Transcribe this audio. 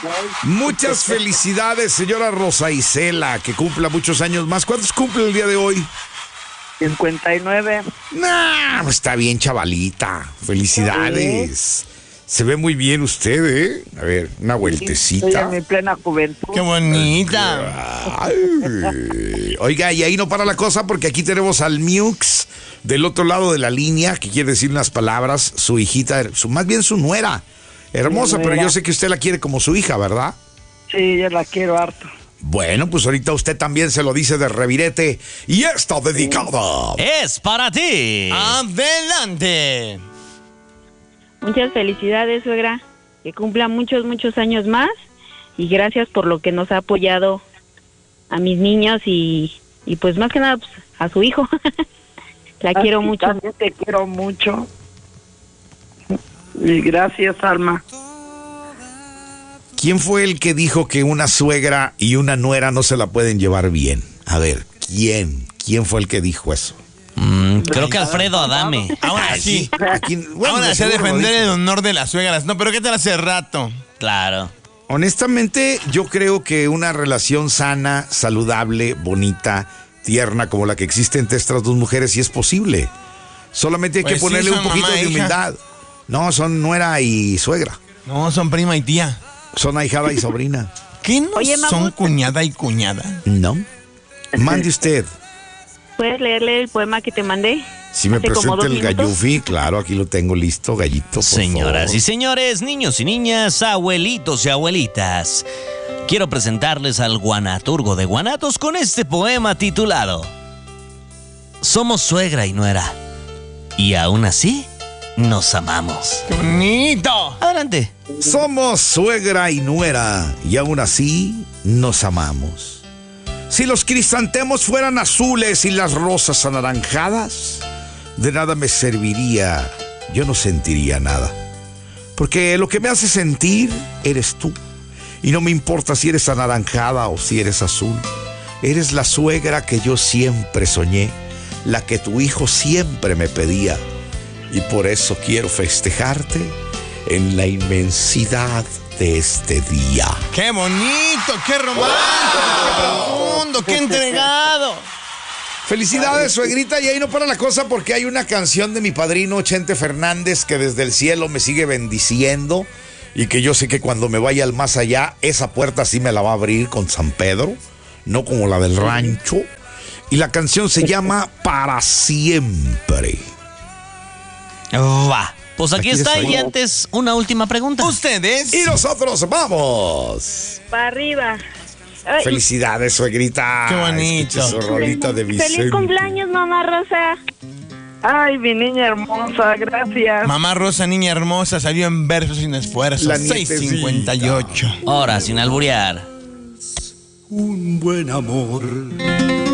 Muchas felicidades, señora Rosa Isela, que cumpla muchos años más. ¿Cuántos cumple el día de hoy? 59. Nah, está bien, chavalita. Felicidades. Se ve muy bien usted, ¿eh? A ver, una vueltecita. Estoy en mi plena juventud. ¡Qué bonita! Ay. Oiga, y ahí no para la cosa porque aquí tenemos al Mux del otro lado de la línea, que quiere decir unas palabras, su hijita, más bien su nuera. Hermosa, pero yo sé que usted la quiere como su hija, ¿verdad? Sí, yo la quiero harto. Bueno, pues ahorita usted también se lo dice de revirete y está dedicada. Es para ti. ¡Adelante! Muchas felicidades, suegra. Que cumpla muchos, muchos años más. Y gracias por lo que nos ha apoyado a mis niños y pues más que nada pues, a su hijo. La quiero mucho. También te quiero mucho. Y gracias, Alma. ¿Quién fue el que dijo que una suegra y una nuera no se la pueden llevar bien? A ver, ¿quién? ¿Quién fue el que dijo eso? Creo que Alfredo Adame. Ahora sí. Bueno, Ahora sí a seguro lo defender dijo. el honor de las suegras. No, pero ¿qué tal hace rato? Claro. Honestamente, yo creo que una relación sana, saludable, bonita, tierna, como la que existe entre estas dos mujeres, sí es posible. Solamente hay Pues que sí, ponerle son un poquito mamá e de hija. humildad. No, son nuera y suegra. No, son prima y tía. Son ahijada y sobrina. ¿Qué no Oye, son Mamut. cuñada y cuñada? ¿No? Mande usted. ¿Puedes leerle el poema que te mandé? Si me Hace como presenta 2 el minutos. gallufi, claro, aquí lo tengo listo, gallito, por Señoras favor. y señores, niños y niñas, abuelitos y abuelitas, quiero presentarles al guanaturgo de Guanatos con este poema titulado Somos suegra y nuera, y aún así nos amamos. ¡Qué bonito! Adelante. Somos suegra y nuera, y aún así nos amamos. Si los crisantemos fueran azules y las rosas anaranjadas, de nada me serviría, yo no sentiría nada. Porque lo que me hace sentir eres tú. Y no me importa si eres anaranjada o si eres azul. Eres la suegra que yo siempre soñé, la que tu hijo siempre me pedía. Y por eso quiero festejarte en la inmensidad de este día. ¡Qué bonito! ¡Qué romántico! ¡Qué profundo! ¡Qué entregado! Felicidades, suegrita, y ahí no para la cosa porque hay una canción de mi padrino Chente Fernández que desde el cielo me sigue bendiciendo y que yo sé que cuando me vaya al más allá, esa puerta sí me la va a abrir con San Pedro, no como la del rancho. Y la canción se llama Para Siempre. Va. Pues aquí Aquí está, estoy. y antes una última pregunta. ¿Ustedes? Y nosotros vamos. Para arriba. Ay, Felicidades, suegrita. Qué bonito. Escuche su rolita de Vicente. ¡Feliz cumpleaños, mamá Rosa! Ay, mi niña hermosa, gracias. Mamá Rosa, niña hermosa, salió en versos sin esfuerzo. La nietecita. 6:58. Ahora, sin alburear. Un buen amor